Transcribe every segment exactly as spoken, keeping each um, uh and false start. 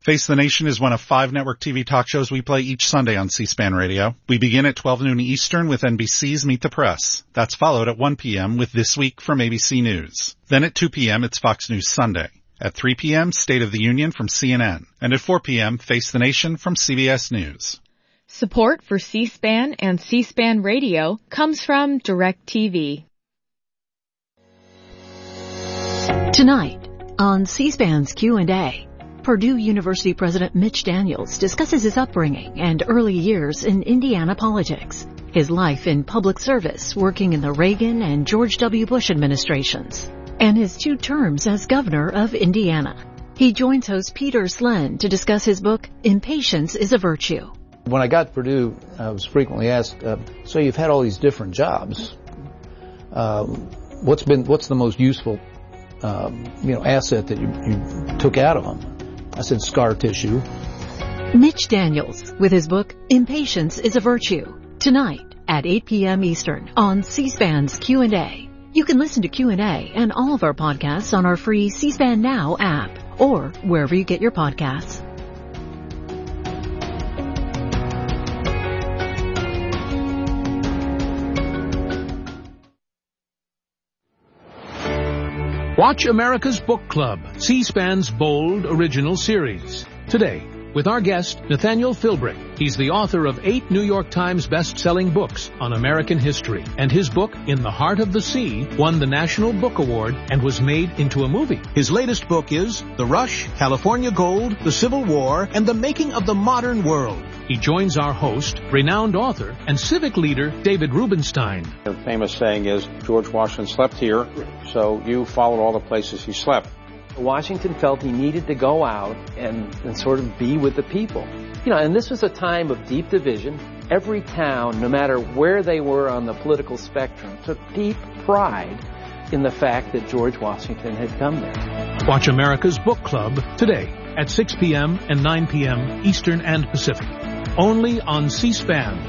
Face the Nation is one of five network T V talk shows we play each Sunday on C-SPAN Radio. We begin at twelve noon Eastern with N B C's Meet the Press. That's followed at one p.m. with This Week from A B C News. Then at two p.m. it's Fox News Sunday. At three p.m., State of the Union from C N N. And at four p.m., Face the Nation from C B S News. Support for C-SPAN and C-SPAN Radio comes from DirecTV. Tonight on C-SPAN's Q and A, Purdue University President Mitch Daniels discusses his upbringing and early years in Indiana politics, his life in public service working in the Reagan and George W. Bush administrations, and his two terms as governor of Indiana. He joins host Peter Slen to discuss his book, Impatience is a Virtue. When I got to Purdue, I was frequently asked, uh, so you've had all these different jobs. Uh, what's been, what's the most useful, um, you know, asset that you, you took out of them? I said scar tissue. Mitch Daniels with his book, Impatience is a Virtue, tonight at eight p.m. Eastern on C-SPAN's Q and A. You can listen to Q and A and all of our podcasts on our free C-SPAN Now app or wherever you get your podcasts. Watch America's Book Club, C-SPAN's bold original series. Today, with our guest, Nathaniel Philbrick. He's the author of eight New York Times best-selling books on American history. And his book, In the Heart of the Sea, won the National Book Award and was made into a movie. His latest book is The Rush, California Gold, The Civil War, and the Making of the Modern World. He joins our host, renowned author, and civic leader David Rubenstein. The famous saying is, George Washington slept here, so you followed all the places he slept. Washington felt he needed to go out and, and sort of be with the people. You know, and this was a time of deep division. Every town, no matter where they were on the political spectrum, took deep pride in the fact that George Washington had come there. Watch America's Book Club today at six p.m. and nine p.m. Eastern and Pacific. Only on C-SPAN.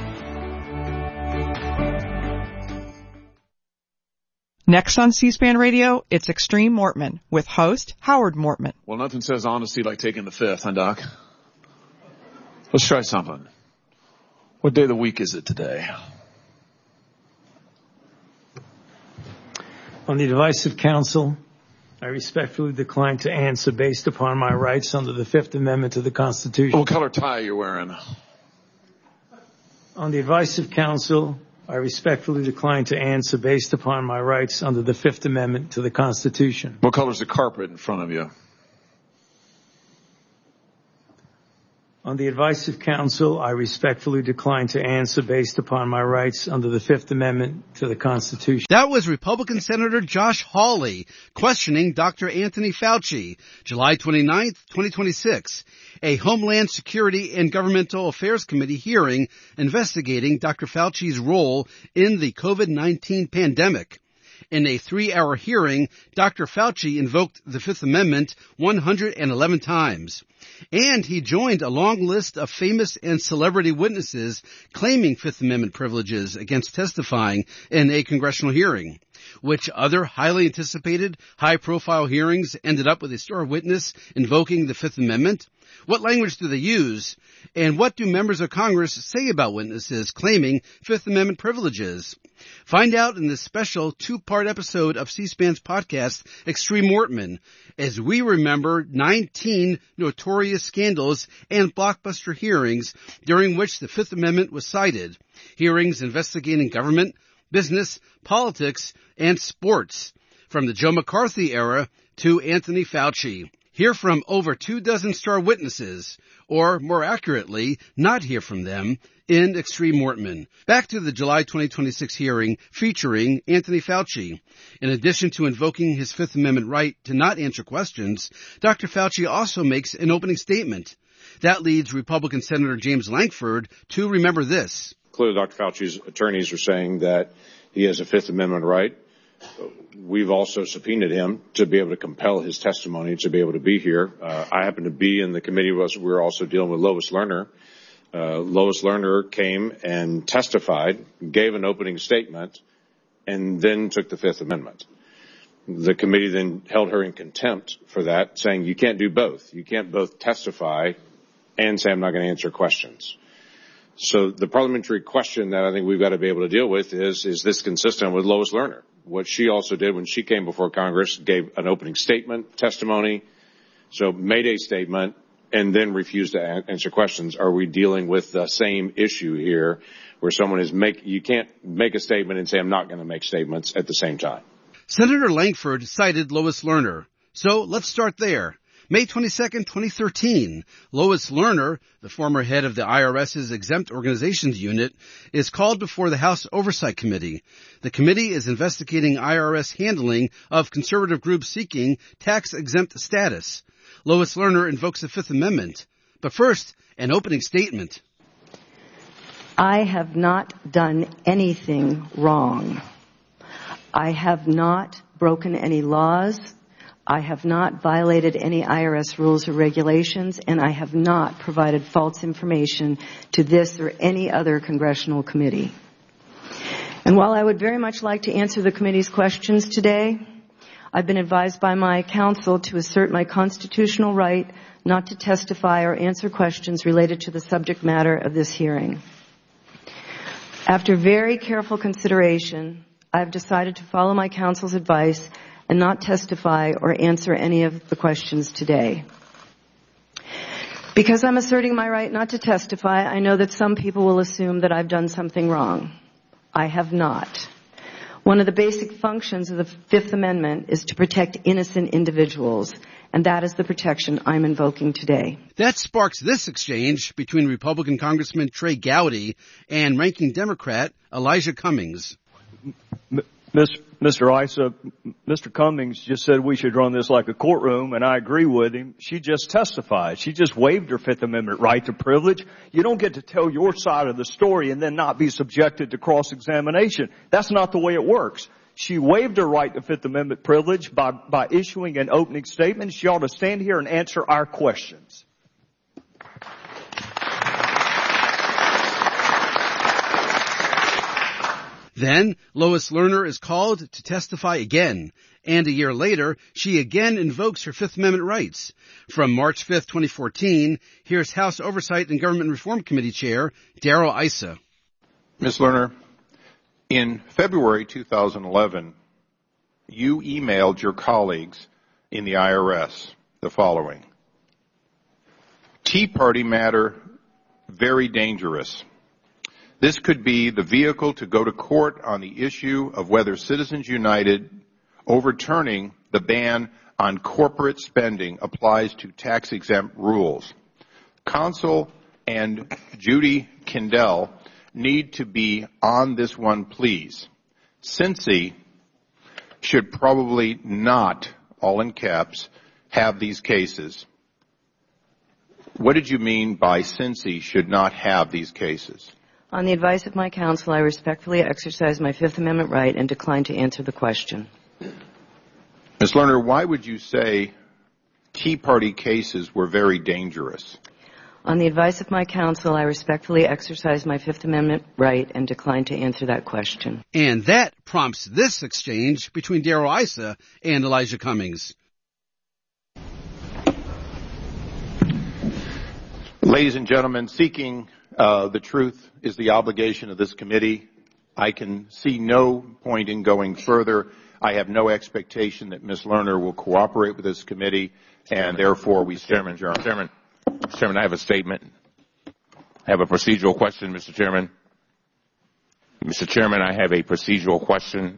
Next on C-SPAN Radio, it's Extreme Mortman with host Howard Mortman. Well, nothing says honesty like taking the fifth, huh, Doc? Let's try something. What day of the week is it today? On the advice of counsel, I respectfully decline to answer based upon my rights under the Fifth Amendment to the Constitution. What color tie are you wearing? On the advice of counsel, I respectfully decline to answer based upon my rights under the Fifth Amendment to the Constitution. What color is the carpet in front of you? On the advice of counsel, I respectfully decline to answer based upon my rights under the Fifth Amendment to the Constitution. That was Republican Senator Josh Hawley questioning Doctor Anthony Fauci, July twenty-ninth, twenty twenty-six, a Homeland Security and Governmental Affairs Committee hearing investigating Doctor Fauci's role in the COVID nineteen pandemic. In a three-hour hearing, Doctor Fauci invoked the Fifth Amendment one hundred eleven times. And he joined a long list of famous and celebrity witnesses claiming Fifth Amendment privileges against testifying in a congressional hearing. Which other highly anticipated, high-profile hearings ended up with a star witness invoking the Fifth Amendment? What language do they use? And what do members of Congress say about witnesses claiming Fifth Amendment privileges? Find out in this special two-part episode of C-SPAN's podcast, Extreme Mortman, as we remember nineteen notorious scandals and blockbuster hearings during which the Fifth Amendment was cited. Hearings investigating government, business, politics, and sports, from the Joe McCarthy era to Anthony Fauci. Hear from over two dozen star witnesses, or more accurately, not hear from them, in Extreme Mortman. Back to the July twenty twenty-six hearing featuring Anthony Fauci. In addition to invoking his Fifth Amendment right to not answer questions, Doctor Fauci also makes an opening statement. That leads Republican Senator James Lankford to remember this. Clearly, Doctor Fauci's attorneys are saying that he has a Fifth Amendment right. We've also subpoenaed him to be able to compel his testimony to be able to be here. Uh, I happen to be in the committee. We were also dealing with Lois Lerner. Uh, Lois Lerner came and testified, gave an opening statement, and then took the Fifth Amendment. The committee then held her in contempt for that, saying you can't do both. You can't both testify and say I'm not going to answer questions. So the parliamentary question that I think we've got to be able to deal with is, is this consistent with Lois Lerner? What she also did when she came before Congress, gave an opening statement, testimony, so made a statement, and then refused to a- answer questions. Are we dealing with the same issue here where someone is make, you can't make a statement and say I'm not going to make statements at the same time? Senator Lankford cited Lois Lerner. So let's start there. May twenty-second, twenty thirteen, Lois Lerner, the former head of the I R S's Exempt Organizations Unit, is called before the House Oversight Committee. The committee is investigating I R S handling of conservative groups seeking tax-exempt status. Lois Lerner invokes the Fifth Amendment. But first, an opening statement. I have not done anything wrong. I have not broken any laws. I have not violated any I R S rules or regulations, and I have not provided false information to this or any other congressional committee. And while I would very much like to answer the committee's questions today, I've been advised by my counsel to assert my constitutional right not to testify or answer questions related to the subject matter of this hearing. After very careful consideration, I've decided to follow my counsel's advice and not testify or answer any of the questions today. Because I'm asserting my right not to testify, I know that some people will assume that I've done something wrong. I have not. One of the basic functions of the Fifth Amendment is to protect innocent individuals, and that is the protection I'm invoking today. That sparks this exchange between Republican Congressman Trey Gowdy and Ranking Democrat Elijah Cummings. Mister Issa, Mister Cummings just said we should run this like a courtroom, and I agree with him. She just testified. She just waived her Fifth Amendment right to privilege. You don't get to tell your side of the story and then not be subjected to cross-examination. That's not the way it works. She waived her right to Fifth Amendment privilege by, by issuing an opening statement. She ought to stand here and answer our questions. Then, Lois Lerner is called to testify again, and a year later, she again invokes her Fifth Amendment rights. From March fifth, twenty fourteen, here's House Oversight and Government Reform Committee Chair Darrell Issa. Miz Lerner, in February two thousand eleven, you emailed your colleagues in the I R S the following. Tea Party matter, very dangerous. This could be the vehicle to go to court on the issue of whether Citizens United overturning the ban on corporate spending applies to tax-exempt rules. Consul and Judy Kindell need to be on this one, please. Cincy should probably not, all in caps, have these cases. What did you mean by Cincy should not have these cases? On the advice of my counsel, I respectfully exercise my Fifth Amendment right and decline to answer the question. Miz Lerner, why would you say Tea Party cases were very dangerous? On the advice of my counsel, I respectfully exercise my Fifth Amendment right and decline to answer that question. And that prompts this exchange between Darrell Issa and Elijah Cummings. Ladies and gentlemen, seeking uh, the truth is the obligation of this committee. I can see no point in going further. I have no expectation that Miz Lerner will cooperate with this committee, and therefore we stand adjourned. Chairman, Chairman, I have a statement. I have a procedural question, Mister Chairman. Mister Chairman, I have a procedural question.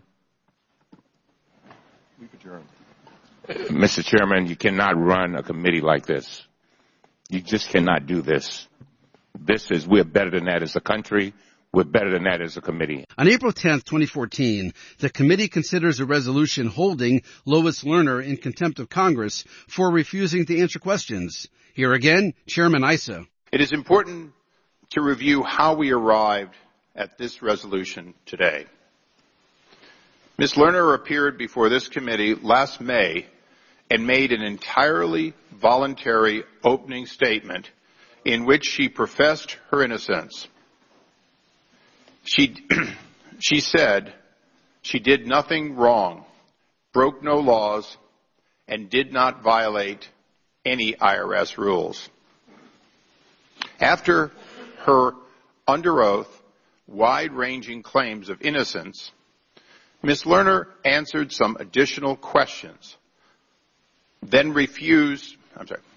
We've adjourned. Mister Chairman, you cannot run a committee like this. You just cannot do this. This is, we're better than that as a country. We're better than that as a committee. On April tenth, twenty fourteen, the committee considers a resolution holding Lois Lerner in contempt of Congress for refusing to answer questions. Here again, Chairman Issa. It is important to review how we arrived at this resolution today. Miz Lerner appeared before this committee last May and made an entirely voluntary opening statement in which she professed her innocence. She, she said she did nothing wrong, broke no laws, and did not violate any I R S rules. After her under oath, wide-ranging claims of innocence, Miz Lerner answered some additional questions, then refused, I'm sorry,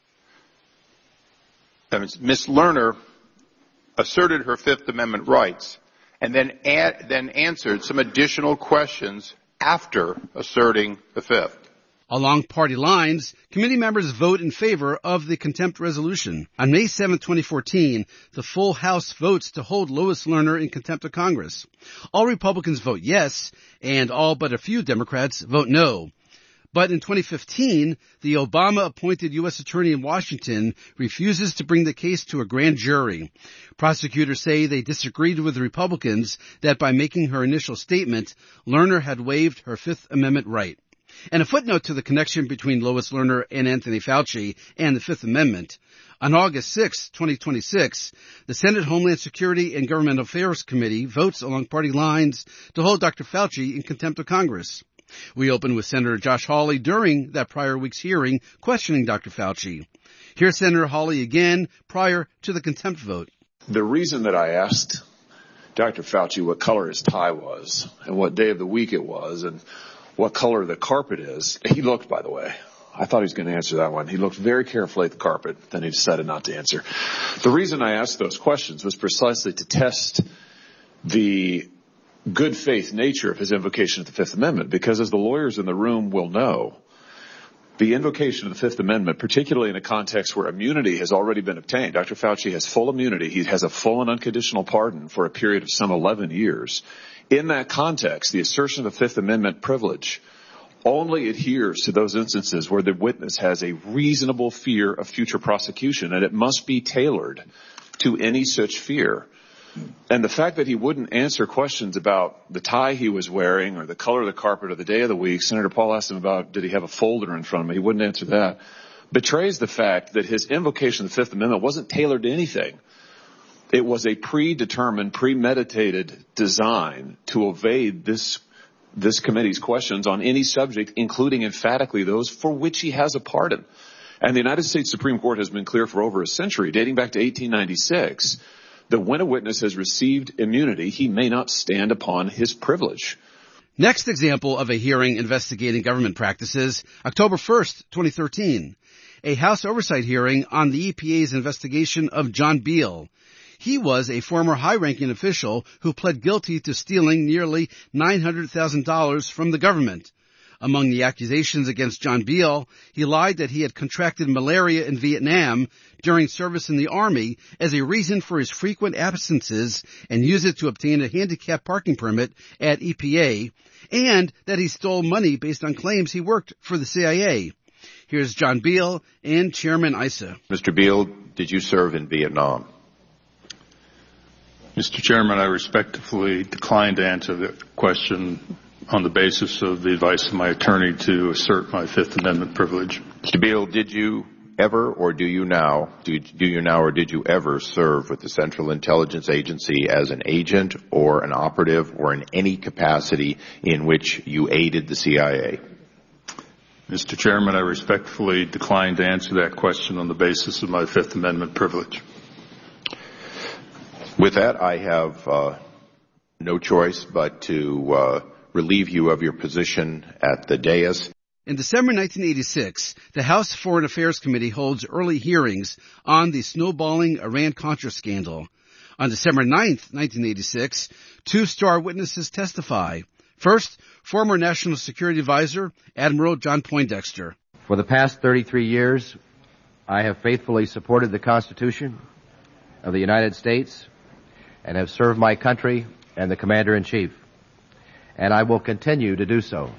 Miz Lerner asserted her Fifth Amendment rights and then, ad, then answered some additional questions after asserting the Fifth. Along party lines, committee members vote in favor of the contempt resolution. On May seventh, twenty fourteen, the full House votes to hold Lois Lerner in contempt of Congress. All Republicans vote yes, and all but a few Democrats vote no. But in twenty fifteen, the Obama-appointed U S attorney in Washington refuses to bring the case to a grand jury. Prosecutors say they disagreed with the Republicans that by making her initial statement, Lerner had waived her Fifth Amendment right. And a footnote to the connection between Lois Lerner and Anthony Fauci and the Fifth Amendment. On August sixth, twenty twenty-six, the Senate Homeland Security and Governmental Affairs Committee votes along party lines to hold Doctor Fauci in contempt of Congress. We opened with Senator Josh Hawley during that prior week's hearing questioning Doctor Fauci. Here's Senator Hawley again prior to the contempt vote. The reason that I asked Doctor Fauci what color his tie was and what day of the week it was and what color the carpet is, he looked, by the way. I thought he was going to answer that one. He looked very carefully at the carpet, then he decided not to answer. The reason I asked those questions was precisely to test the good faith nature of his invocation of the Fifth Amendment, because as the lawyers in the room will know, the invocation of the Fifth Amendment, particularly in a context where immunity has already been obtained, Doctor Fauci has full immunity. He has a full and unconditional pardon for a period of some eleven years. In that context, the assertion of the Fifth Amendment privilege only adheres to those instances where the witness has a reasonable fear of future prosecution, and it must be tailored to any such fear. And the fact that he wouldn't answer questions about the tie he was wearing or the color of the carpet or the day of the week, Senator Paul asked him about did he have a folder in front of him, he wouldn't answer that, betrays the fact that his invocation of the Fifth Amendment wasn't tailored to anything. It was a predetermined, premeditated design to evade this this committee's questions on any subject, including emphatically those for which he has a pardon. And the United States Supreme Court has been clear for over a century, dating back to eighteen ninety-six, that when a witness has received immunity, he may not stand upon his privilege. Next example of a hearing investigating government practices, October first, twenty thirteen, a House oversight hearing on the E P A's investigation of John Beale. He was a former high-ranking official who pled guilty to stealing nearly nine hundred thousand dollars from the government. Among the accusations against John Beale, he lied that he had contracted malaria in Vietnam during service in the Army as a reason for his frequent absences and used it to obtain a handicapped parking permit at E P A, and that he stole money based on claims he worked for the C I A. Here's John Beale and Chairman Issa. Mister Beale, did you serve in Vietnam? Mister Chairman, I respectfully decline to answer the question on the basis of the advice of my attorney to assert my Fifth Amendment privilege. Mister Beale, did you ever or do you now, do, do you now or did you ever serve with the Central Intelligence Agency as an agent or an operative or in any capacity in which you aided the C I A? Mister Chairman, I respectfully decline to answer that question on the basis of my Fifth Amendment privilege. With that, I have uh, no choice but to uh, relieve you of your position at the dais. In December nineteen eighty-six, the House Foreign Affairs Committee holds early hearings on the snowballing Iran-Contra scandal. On December ninth, nineteen eighty-six, two star witnesses testify. First, former National Security Advisor, Admiral John Poindexter. For the past thirty-three years, I have faithfully supported the Constitution of the United States and have served my country and the Commander-in-Chief, and I will continue to do so.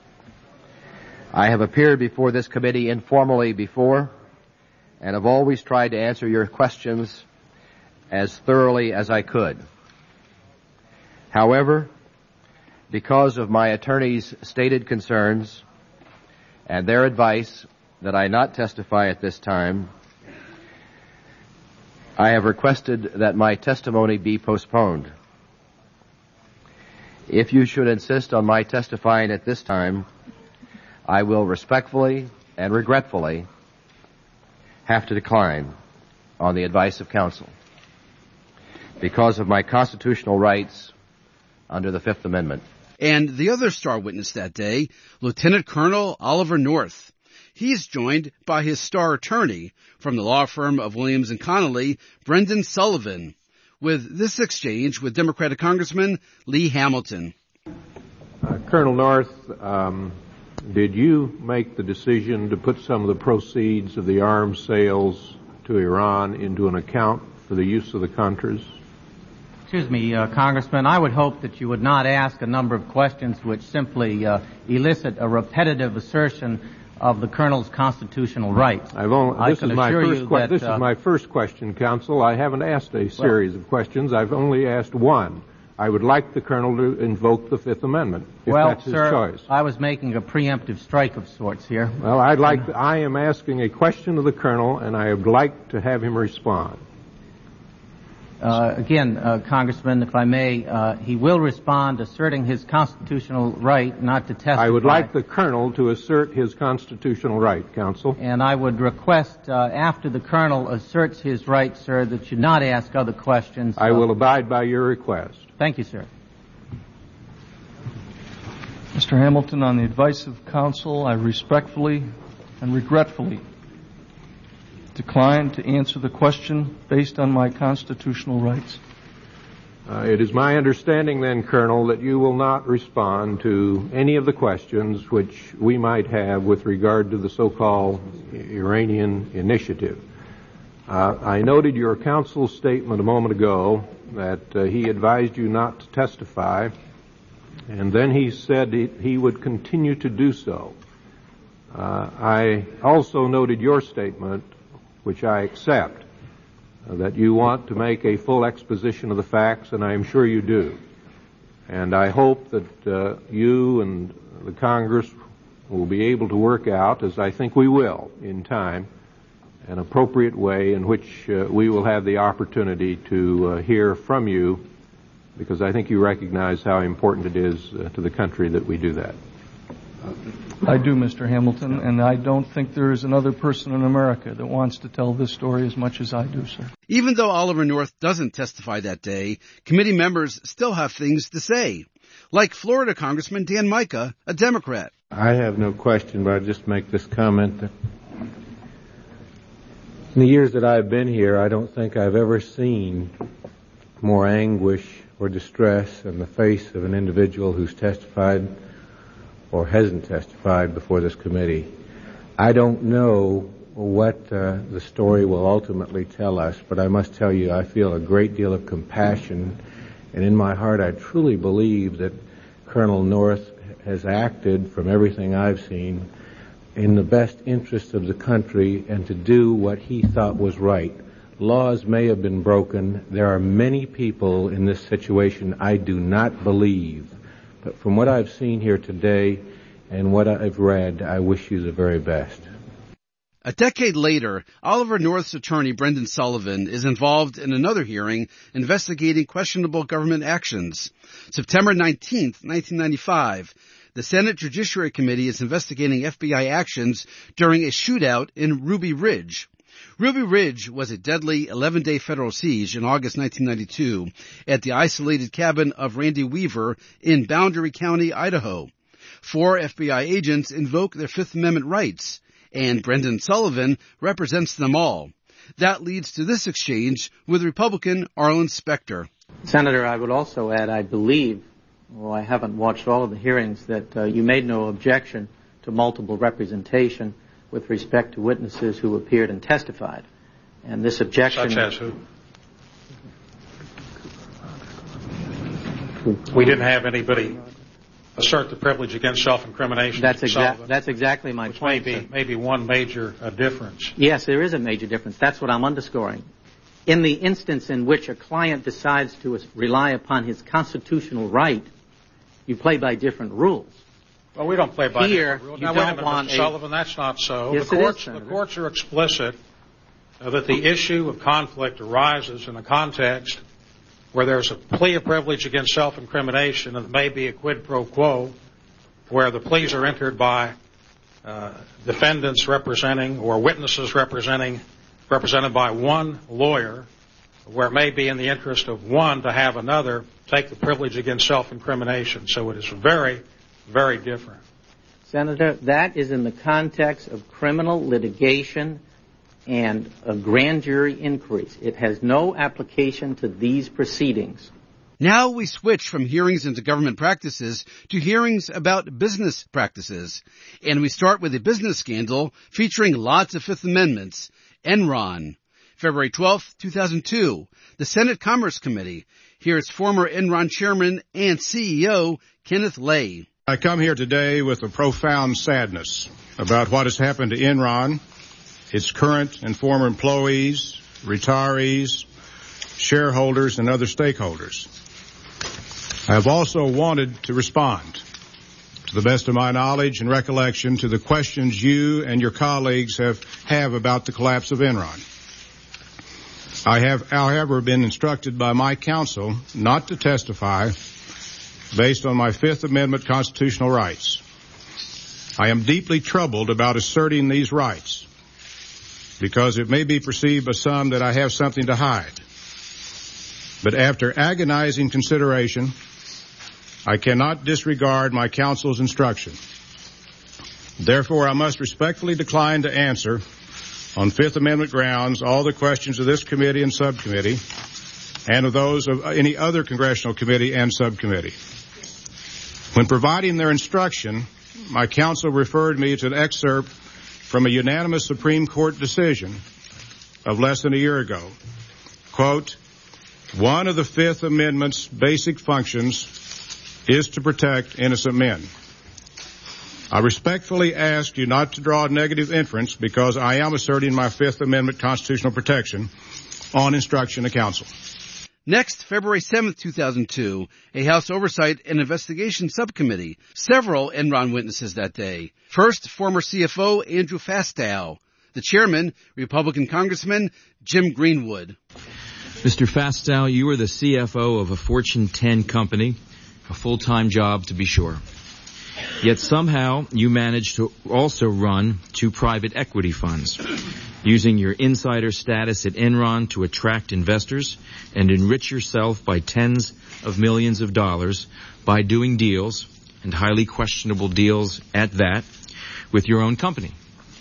I have appeared before this committee informally before and have always tried to answer your questions as thoroughly as I could. However, because of my attorney's stated concerns and their advice that I not testify at this time, I have requested that my testimony be postponed. If you should insist on my testifying at this time, I will respectfully and regretfully have to decline on the advice of counsel because of my constitutional rights under the Fifth Amendment. And the other star witness that day, Lieutenant Colonel Oliver North. He is joined by his star attorney from the law firm of Williams and Connolly, Brendan Sullivan, with this exchange with Democratic Congressman Lee Hamilton. Uh, Colonel North, um, did you make the decision to put some of the proceeds of the arms sales to Iran into an account for the use of the Contras? Excuse me, uh, Congressman, I would hope that you would not ask a number of questions which simply uh, elicit a repetitive assertion of the Colonel's constitutional rights. I've only, I this can is my assure first you que- that, This uh, is my first question, Counsel. I haven't asked a series well, of questions. I've only asked one. I would like the Colonel to invoke the Fifth Amendment, if well, that's his sir, choice. I was making a preemptive strike of sorts here. Well, I'd like to, I am asking a question of the Colonel, and I would like to have him respond. Uh, again, uh, Congressman, if I may, uh, he will respond asserting his constitutional right not to testify. I would like the Colonel to assert his constitutional right, Counsel. And I would request, uh, after the Colonel asserts his right, sir, that you not ask other questions. I will abide by your request. Thank you, sir. Mister Hamilton, on the advice of counsel, I respectfully and regretfully decline to answer the question based on my constitutional rights. Uh, it is my understanding then, Colonel, that you will not respond to any of the questions which we might have with regard to the so-called Iranian initiative. Uh, I noted your counsel's statement a moment ago that uh, he advised you not to testify, and then he said he, he would continue to do so. Uh, I also noted your statement, which I accept, uh, that you want to make a full exposition of the facts, and I am sure you do. And I hope that uh, you and the Congress will be able to work out, as I think we will in time, an appropriate way in which uh, we will have the opportunity to uh, hear from you, because I think you recognize how important it is uh, to the country that we do that. I do, Mister Hamilton, and I don't think there is another person in America that wants to tell this story as much as I do, sir. Even though Oliver North doesn't testify that day, committee members still have things to say, like Florida Congressman Dan Mica, a Democrat. I have no question, but I'll just make this comment that in the years that I've been here, I don't think I've ever seen more anguish or distress in the face of an individual who's testified or hasn't testified before this committee. I don't know what uh, the story will ultimately tell us, but I must tell you I feel a great deal of compassion, and in my heart I truly believe that Colonel North has acted, from everything I've seen, in the best interest of the country and to do what he thought was right. Laws may have been broken. There are many people in this situation I do not believe. But from what I've seen here today and what I've read, I wish you the very best. A decade later, Oliver North's attorney, Brendan Sullivan, is involved in another hearing investigating questionable government actions. September nineteenth, nineteen ninety-five, the Senate Judiciary Committee is investigating F B I actions during a shootout in Ruby Ridge. Ruby Ridge was a deadly eleven-day federal siege in August nineteen ninety-two at the isolated cabin of Randy Weaver in Boundary County, Idaho. Four F B I agents invoke their Fifth Amendment rights, and Brendan Sullivan represents them all. That leads to this exchange with Republican Arlen Specter. Senator, I would also add, I believe, well, I haven't watched all of the hearings, that uh, you made no objection to multiple representation with respect to witnesses who appeared and testified. And this objection... Such as who? We didn't have anybody assert the privilege against self-incrimination. That's, exa- that's exactly my which point. May be, maybe one major uh, difference. Yes, there is a major difference. That's what I'm underscoring. In the instance in which a client decides to rely upon his constitutional right, you play by different rules. Well, we don't play by Here, different rules. you now, don't wait a minute, want Mister a... Sullivan, that's not so. Yes, the, it courts, is, Senator. the courts are explicit uh, that the issue of conflict arises in a context where there's a plea of privilege against self-incrimination, and it may be a quid pro quo, where the pleas are entered by uh, defendants representing or witnesses representing represented by one lawyer, where it may be in the interest of one to have another take the privilege against self-incrimination. So it is very, very different. Senator, that is in the context of criminal litigation and a grand jury inquiries. It has no application to these proceedings. Now we switch from hearings into government practices to hearings about business practices. And we start with a business scandal featuring lots of Fifth Amendments. Enron. February twelfth, two thousand two. The Senate Commerce Committee. Here's former Enron chairman and C E O Kenneth Lay. I come here today with a profound sadness about what has happened to Enron, its current and former employees, retirees, shareholders, and other stakeholders. I have also wanted to respond, to the best of my knowledge and recollection, to the questions you and your colleagues have, have about the collapse of Enron. I have, however, been instructed by my counsel not to testify based on my Fifth Amendment constitutional rights. I am deeply troubled about asserting these rights because it may be perceived by some that I have something to hide. But after agonizing consideration, I cannot disregard my counsel's instruction. Therefore, I must respectfully decline to answer on Fifth Amendment grounds all the questions of this committee and subcommittee and of those of any other congressional committee and subcommittee. When providing their instruction, my counsel referred me to an excerpt from a unanimous Supreme Court decision of less than a year ago. Quote, one of the Fifth Amendment's basic functions is to protect innocent men. I respectfully ask you not to draw a negative inference because I am asserting my Fifth Amendment constitutional protection on instruction of counsel. Next, February seventh, two thousand two, a House Oversight and Investigation Subcommittee. Several Enron witnesses that day. First, former C F O Andrew Fastow. The chairman, Republican Congressman Jim Greenwood. Mister Fastow, you were the C F O of a Fortune ten company, a full-time job to be sure. Yet somehow you managed to also run two private equity funds, using your insider status at Enron to attract investors and enrich yourself by tens of millions of dollars by doing deals, and highly questionable deals at that, with your own company.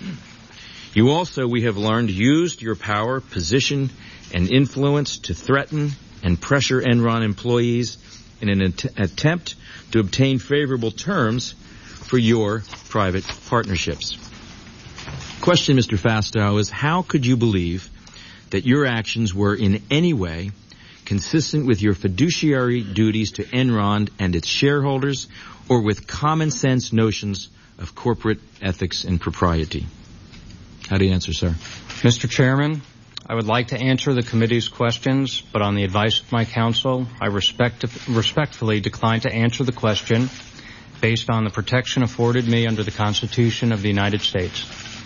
You also, we have learned, used your power, position, and influence to threaten and pressure Enron employees in an att- attempt to obtain favorable terms for your private partnerships. Question, Mister Fastow, is how could you believe that your actions were in any way consistent with your fiduciary duties to Enron and its shareholders, or with common sense notions of corporate ethics and propriety? How do you answer, sir? Mister Chairman, I would like to answer the committee's questions, but on the advice of my counsel, I respect, respectfully decline to answer the question based on the protection afforded me under the Constitution of the United States.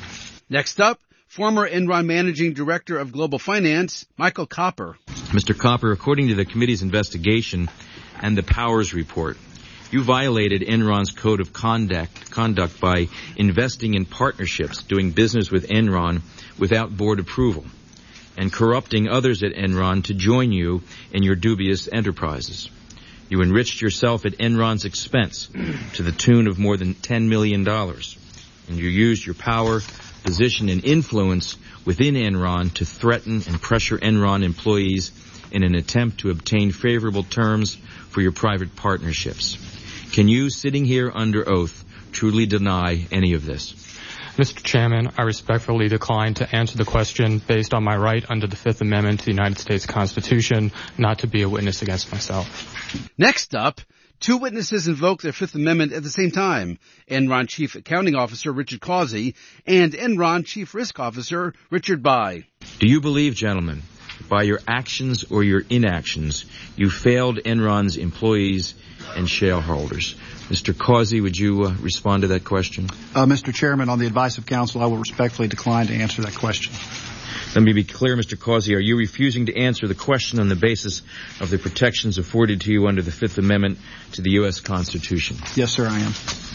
Next up, former Enron Managing Director of Global Finance, Michael Copper. Mister Copper, according to the committee's investigation and the Powers Report, you violated Enron's code of conduct, conduct by investing in partnerships, doing business with Enron without board approval, and corrupting others at Enron to join you in your dubious enterprises. You enriched yourself at Enron's expense to the tune of more than ten million dollars, and you used your power, position, and influence within Enron to threaten and pressure Enron employees in an attempt to obtain favorable terms for your private partnerships. Can you, sitting here under oath, truly deny any of this? Mister Chairman, I respectfully decline to answer the question based on my right under the Fifth Amendment to the United States Constitution not to be a witness against myself. Next up, two witnesses invoke their Fifth Amendment at the same time. Enron Chief Accounting Officer Richard Causey and Enron Chief Risk Officer Richard By. Do you believe, gentlemen, that by your actions or your inactions, you failed Enron's employees and shareholders? Mister Causey, would you uh, respond to that question? Uh, Mister Chairman, on the advice of counsel, I will respectfully decline to answer that question. Let me be clear, Mister Causey, are you refusing to answer the question on the basis of the protections afforded to you under the Fifth Amendment to the U S Constitution? Yes, sir, I am.